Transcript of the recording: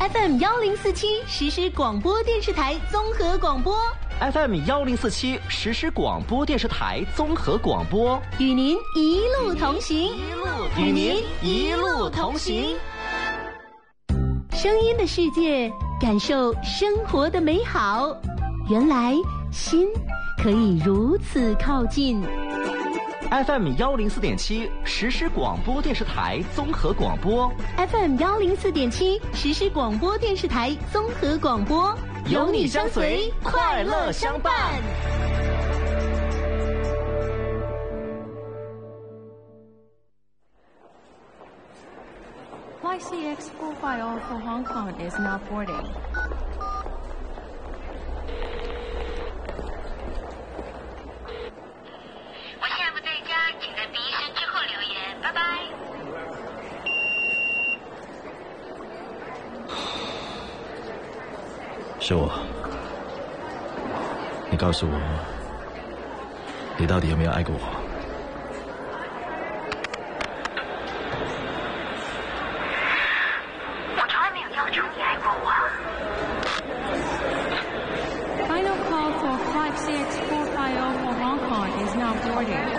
FM1047实时广播电视台综合广播。 FM1047实时广播电视台综合广播， 与您一路同行， 与您一路同行。 声音的世界，感受生活的美好。原来心可以如此靠近。 FM104.7实时广播电视台综合广播， FM104.7实时广播电视台综合广播， 有你相随，快乐相伴。 YCX450 for Hong Kong is now boarding. 我下不在家，请在笛声之后留言，拜拜。 是我，你告诉我，你到底有没有爱过我？ 我从来没有要求你爱过我。 Final call for Flight CX450 for Hong Kong is now boarding.